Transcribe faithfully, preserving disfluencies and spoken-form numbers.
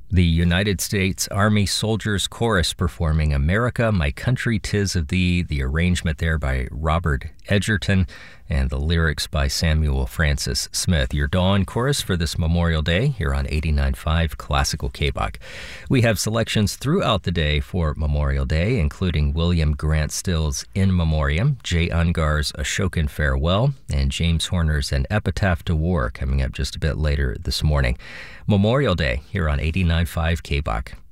The United States Army Soldiers Chorus performing America, My Country 'Tis of Thee, the arrangement there by Robert Edgerton, and the lyrics by Samuel Francis Smith. Your Dawn Chorus for this Memorial Day here on eighty-nine point five Classical K B O C. We have selections throughout the day for Memorial Day, including William Grant Still's In Memoriam, Jay Ungar's Ashokan Farewell, and James Horner's An Epitaph to War coming up just a bit later this morning. Memorial Day here on eighty-nine point five K B O C.